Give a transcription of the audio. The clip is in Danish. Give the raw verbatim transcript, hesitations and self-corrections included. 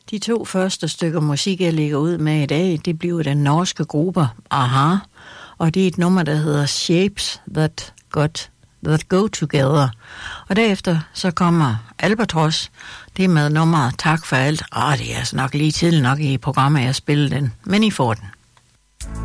De to første stykker musik, jeg lægger ud med i dag, det bliver den norske gruppe Aha, og det er et nummer, der hedder Shapes That Got That Go Together. Og derefter så kommer Albatros, det er med nummeret Tak for alt. Åh, det er altså nok lige tidligt nok i programmet, jeg spiller den, men I får den.